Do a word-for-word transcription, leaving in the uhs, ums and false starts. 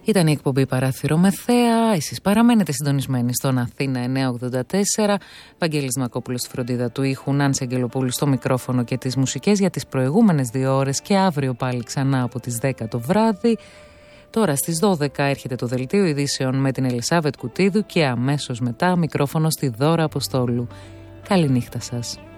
Ήταν η εκπομπή Παράθυρο με Θέα. Εσείς παραμένετε συντονισμένοι στον Αθήνα εννιακόσια ογδόντα τέσσερα. Βαγγέλης Μακόπουλος στη φροντίδα του ήχου, Νάνση Αγγελοπούλου στο μικρόφωνο και τις μουσικές για τις προηγούμενες δύο ώρες και αύριο πάλι ξανά από τις δέκα το βράδυ. Τώρα στις δώδεκα έρχεται το Δελτίο Ειδήσεων με την Ελισάβετ Κουτίδου και αμέσως μετά μικρόφωνο στη Δώρα Αποστόλου. Καληνύχτα σας.